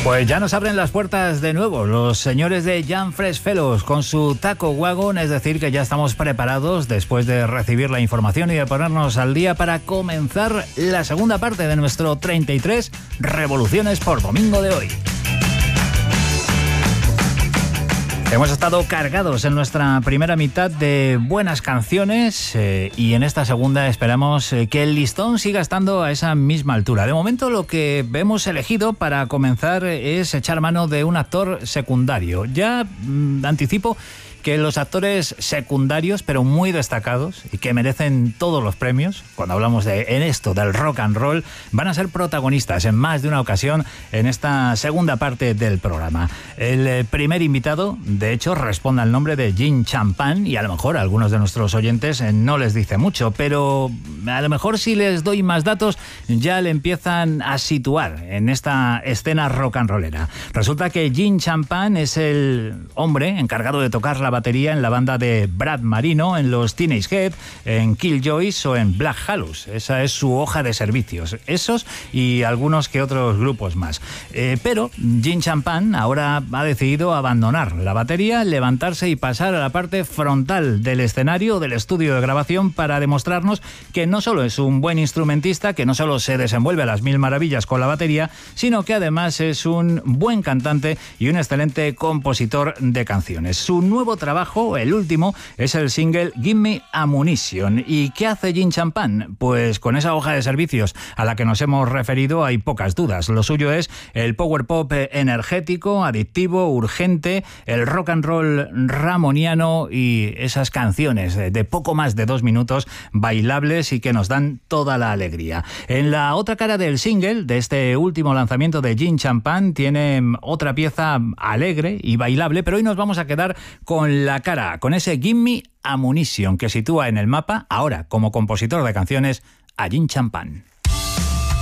Pues ya nos abren las puertas de nuevo los señores de Jam Fresh Fellows con su Taco Wagon, es decir, que ya estamos preparados después de recibir la información y de ponernos al día para comenzar la segunda parte de nuestro 33 Revoluciones por Domingo de hoy. Hemos estado cargados en nuestra primera mitad de buenas canciones y en esta segunda esperamos que el listón siga estando a esa misma altura. De momento lo que hemos elegido para comenzar es echar mano de un actor secundario. Ya anticipo que los actores secundarios, pero muy destacados y que merecen todos los premios, cuando hablamos en esto del rock and roll, van a ser protagonistas en más de una ocasión en esta segunda parte del programa. El primer invitado, de hecho, responde al nombre de Jim Champagne y a lo mejor a algunos de nuestros oyentes no les dice mucho, pero a lo mejor si les doy más datos ya le empiezan a situar en esta escena rock and rollera. Resulta que Jim Champagne es el hombre encargado de tocar la batería en la banda de Brad Marino, en los Teenage Head, en Killjoys o en Black Hallows. Esa es su hoja de servicios. Esos y algunos que otros grupos más. Pero Jim Champagne ahora ha decidido abandonar la batería, levantarse y pasar a la parte frontal del escenario, del estudio de grabación, para demostrarnos que no solo es un buen instrumentista, que no solo se desenvuelve a las mil maravillas con la batería, sino que además es un buen cantante y un excelente compositor de canciones. Su nuevo trabajo, el último, es el single Give Me Ammunition. ¿Y qué hace Jim Champagne? Pues con esa hoja de servicios a la que nos hemos referido hay pocas dudas. Lo suyo es el power pop energético, adictivo, urgente, el rock and roll ramoniano y esas canciones de poco más de 2 minutos bailables y que nos dan toda la alegría. En la otra cara del single, de este último lanzamiento de Jim Champagne, tiene otra pieza alegre y bailable, pero hoy nos vamos a quedar con la cara, con ese Give Me Ammunition que sitúa en el mapa, ahora como compositor de canciones, a Jim Champagne.